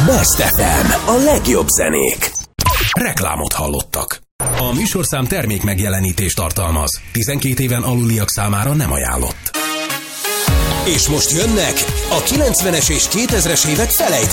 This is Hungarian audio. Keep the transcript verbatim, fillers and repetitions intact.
Best ef em, a legjobb zenék. Reklámot hallottak. A műsorszám termék megjelenítést tartalmaz. tizenkét éven aluliak számára nem ajánlott. És most jönnek a kilencvenes és kétezres évek felejtett